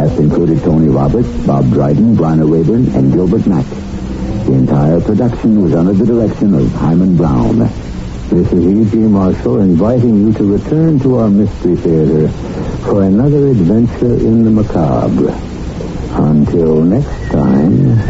cast included Tony Roberts, Bob Dryden, Bryna Rayburn, and Gilbert Mack. The entire production was under the direction of Hyman Brown. This is E.G. Marshall inviting you to return to our Mystery Theater for another adventure in the macabre. Until next time...